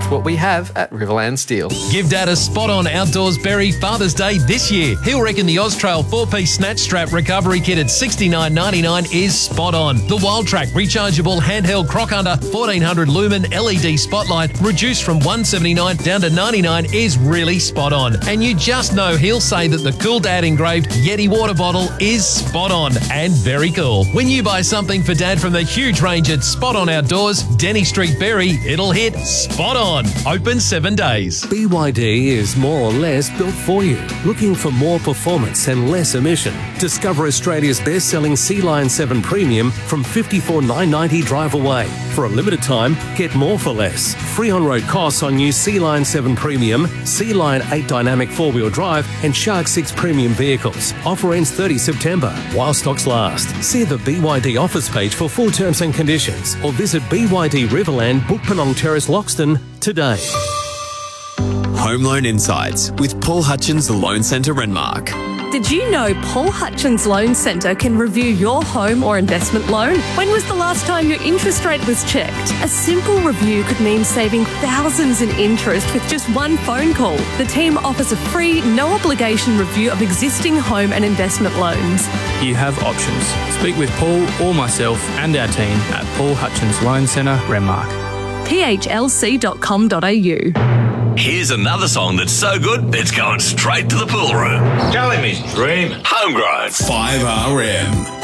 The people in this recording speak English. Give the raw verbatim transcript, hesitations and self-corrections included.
That's what we have at Riverland Steel. Give Dad a spot-on Outdoors Berry Father's Day this year. He'll reckon the Austrail four-piece snatch strap recovery kit at sixty-nine ninety-nine is spot on. The Wild Track rechargeable handheld croc hunter fourteen hundred lumen L E D spotlight reduced from one seventy-nine down to ninety-nine is really spot on. And you just know he'll say that the Cool Dad engraved Yeti water bottle is spot on and very cool. When you buy something for Dad from the huge range at Spot On Outdoors, Denny Street Berry, it'll hit spot on. Open seven days. B Y D is more or less built for you. Looking for more performance and less emission? Discover Australia's best-selling Sea Lion seven Premium from fifty-four thousand nine hundred ninety drive away. For a limited time, get more for less. Free on-road costs on new Sea Lion seven Premium, Sea Lion eight Dynamic four-wheel drive and Shark six Premium vehicles. Offer ends thirtieth September while stocks last. See the B Y D office page for full terms and conditions or visit B Y D Riverland, Bookpenong Terrace, Loxton today. Home Loan Insights with Paul Hutchins Loan Centre Renmark. Did you know Paul Hutchins Loan Centre can review your home or investment loan? When was the last time your interest rate was checked? A simple review could mean saving thousands in interest with just one phone call. The team offers a free, no obligation review of existing home and investment loans. You have options. Speak with Paul or myself and our team at Paul Hutchins Loan Centre Renmark. p h l c dot com dot a u. Here's another song that's so good, it's going straight to the pool room. Tell him he's dreaming. Homegrown. five R M.